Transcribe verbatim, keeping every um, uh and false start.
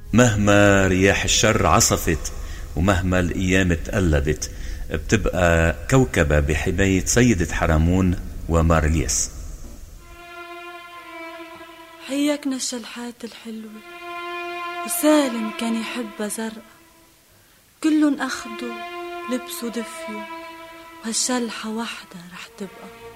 مهما رياح الشر عصفت ومهما الأيام تقلبت، بتبقى كوكبة بحماية سيدة حرمون ومارليس. حياكنا الشلحات الحلوة، وسالم كان يحبها زرقاء، كلن أخدوا لبسوا دفيوا، وهالشلحة وحدة رح تبقى.